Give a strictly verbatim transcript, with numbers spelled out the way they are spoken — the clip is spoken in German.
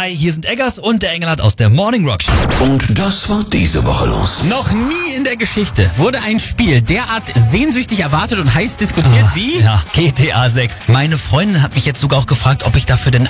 Hi, hier sind Eggers und der Engelhardt aus der Morning Rock Show. Und das war diese Woche los. Noch nie in der Geschichte wurde ein Spiel derart sehnsüchtig erwartet und heiß diskutiert Ah, wie ja, G T A sechs. Meine Freundin hat mich jetzt sogar auch gefragt, ob ich dafür denn